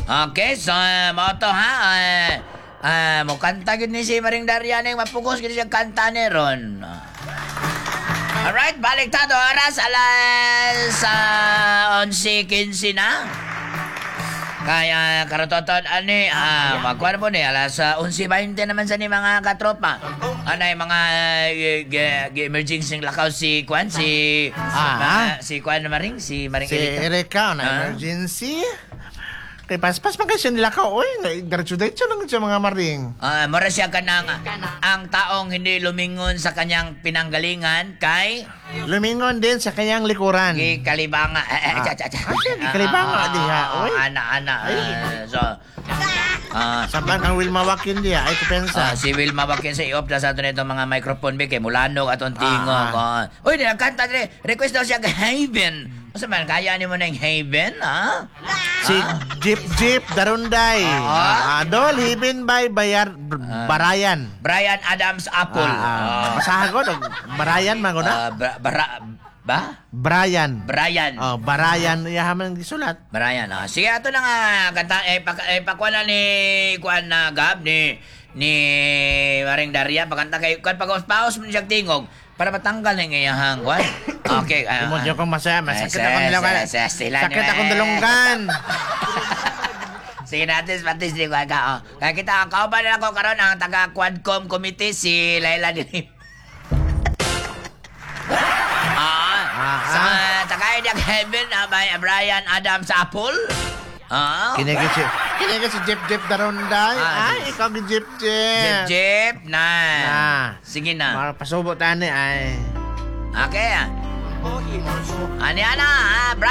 Okay, so mo to ha. Mo kanta gid ni si Maring Darian yung mapugos gid siya kanta ni ron. Alright, balik ta do oras alas 11:15 na. Kaya karototon ani magkuan mo ni alas 11:20 naman sa ni mga katropa. Anay mga emergency lakaw si Kwan si Kwan Maring si Maring Si Erika. Erika na emergency. Kay paspas man kasi nila ka, oy, diretso lang sa mga maring. Mura siya kanang ang taong hindi lumingon sa kanyang pinanggalingan kay Lumingon din sa kanyang likuran. Kalibanga. Kalibanga diha, oy. Ana. So, Saban kang Wilma Wakin diha, ay kupensa. si Wilma Bakin sa iop na sa ato nito mga microphone be kay Mulanog at Tingog. Uy, kanta dire. Request daw siya kay Haven. Masa man kaya ni mo na yung Haven, ha? Si Jeep Darunday. Adol Hibin by Barayan. Brian Adams Apple. Masaha ko, Barayan man ko na. Brian. Barayan, yaman gisulat. Brian, sige ato na nga kanta pakuha na ni kuan na Gab ni Maring Daria pagkanta kay kuan pag-paus mo siya tingog para matanggal ng iyahang kuan. Okay. Imo diyo kong masaya, masakit akong dalunggan. Sakit akong dalunggan. Sige natin, patis di ko ka. Kaya kita, kauban na ako karon ang taga-Quadcom Committee, si Laila din. Sa taga-Idiak Heaven, by Brian Adams Apple. Kinigit si Jeep Darunday. Ay, ikaw gi Jeep. Jeep, na. Sige na. Pasubo tani ay. Okay, Ani,